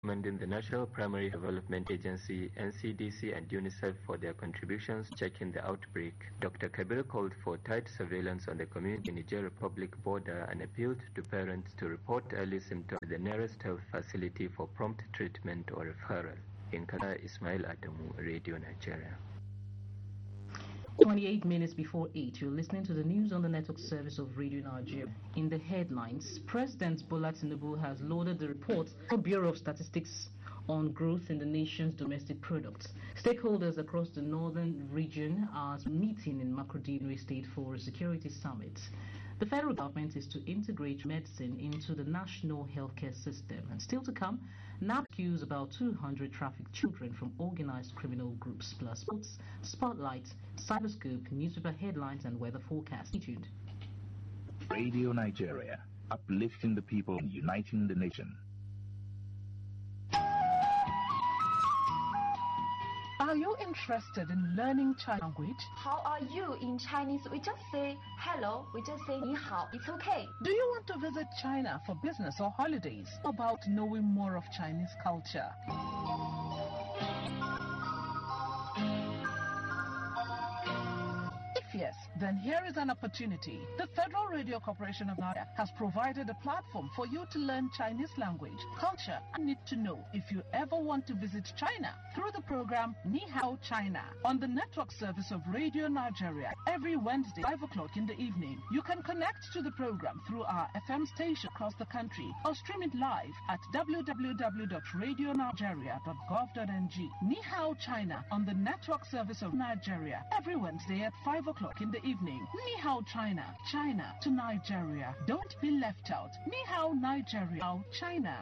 Commending the National Primary Development Agency, NCDC, and UNICEF for their contributions checking the outbreak. Dr. Kabir called for tight surveillance on the community Niger Republic border and appealed to parents to report early symptoms to the nearest health facility for prompt treatment or referral. In Qatar, Ismail Adamu, Radio Nigeria. 28 minutes before 8, you're listening to the news on the network service of Radio Nigeria. In the headlines, President Bola Tinubu has loaded the report for Bureau of Statistics on growth in the nation's domestic product. Stakeholders across the northern region are meeting in Makurdi State for a security summit. The federal government is to integrate medicine into the national healthcare system. And still to come, NAP accused about 200 trafficked children from organized criminal groups, plus sports, spotlight, cyberscope, newspaper headlines, and weather forecast. Stay tuned. Radio Nigeria, uplifting the people and uniting the nation. Are you interested in learning Chinese language? How are you in Chinese? We just say hello, we just say 你好. It's okay. Do you want to visit China for business or holidays? How about knowing more of Chinese culture? Yes, then here is an opportunity. The Federal Radio Corporation of Nigeria has provided a platform for you to learn Chinese language, culture, and need to know if you ever want to visit China through the program Ni Hao China on the network service of Radio Nigeria every Wednesday, 5 o'clock in the evening. You can connect to the program through our FM station across the country or stream it live at www.radionigeria.gov.ng. Ni Hao China on the network service of Nigeria every Wednesday at 5 o'clock in the evening. Ni Hao China, China to Nigeria. Don't be left out. Ni Hao Nigeria, China.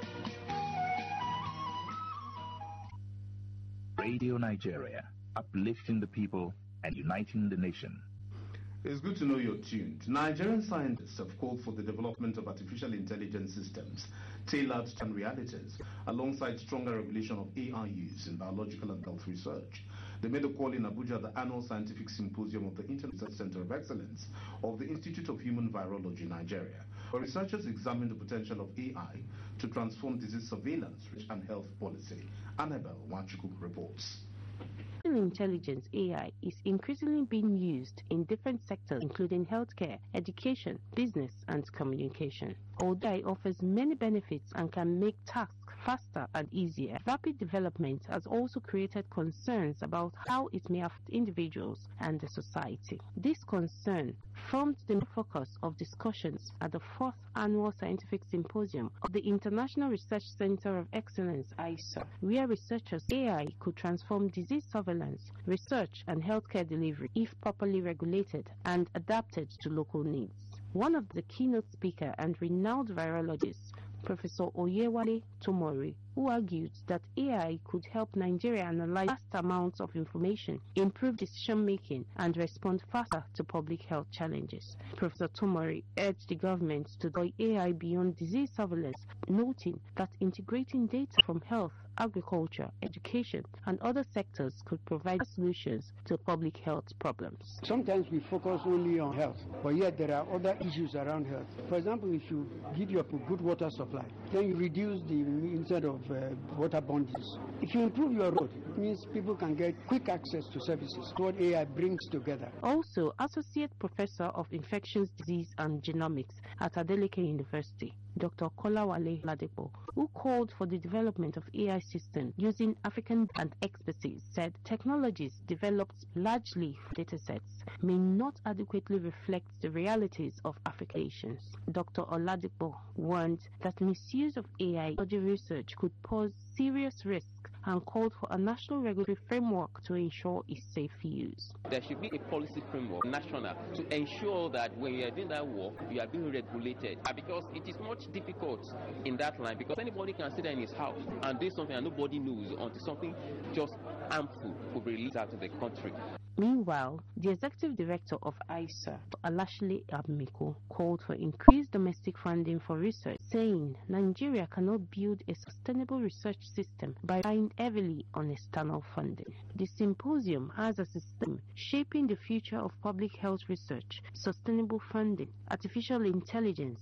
Radio Nigeria, uplifting the people and uniting the nation. It's good to know you're tuned. Nigerian scientists have called for the development of artificial intelligence systems tailored to realities, alongside stronger regulation of AI use in biological and health research. They made a call in Abuja at the annual scientific symposium of the International Center of Excellence of the Institute of Human Virology, Nigeria, where researchers examined the potential of AI to transform disease surveillance and health policy. Annabelle Wachuku reports. Intelligence AI is increasingly being used in different sectors including healthcare, education, business, and communication. Although AI offers many benefits and can make tasks faster and easier, rapid development has also created concerns about how it may affect individuals and the society. This concern formed the focus of discussions at the 4th Annual Scientific Symposium of the International Research Center of Excellence, ISA, where researchers AI could transform disease surveillance, research, and healthcare delivery if properly regulated and adapted to local needs. One of the keynote speakers and renowned virologists, Professor Oyewale Tomori, who argued that AI could help Nigeria analyze vast amounts of information, improve decision-making, and respond faster to public health challenges. Professor Tomori urged the government to deploy AI beyond disease surveillance, noting that integrating data from health, agriculture, education, and other sectors could provide solutions to public health problems. Sometimes we focus only on health, but yet there are other issues around health. For example, if you give your good water supply, then you reduce the instead of waterborne disease. If you improve your road, it means people can get quick access to services. What AI brings together. Also, Associate Professor of Infectious Disease and Genomics at Adeleke University, Dr. Kolawale Ladipo, who called for the development of AI systems using African and expertise, said technologies developed largely for datasets may not adequately reflect the realities of African nations. Dr. Oladipo warned that misuse of AI research could pose serious risks and called for a national regulatory framework to ensure its safe use. There should be a policy framework, national, to ensure that when you are doing that work, you are being regulated. Because it is much difficult in that line, because anybody can sit there in his house and do something and nobody knows until something just harmful could be released out of the country. Meanwhile, the executive director of ISA, Alashile Abmiko, called for increased domestic funding for research, saying Nigeria cannot build a sustainable research system by relying heavily on external funding. The symposium has a system shaping the future of public health research, sustainable funding, artificial intelligence,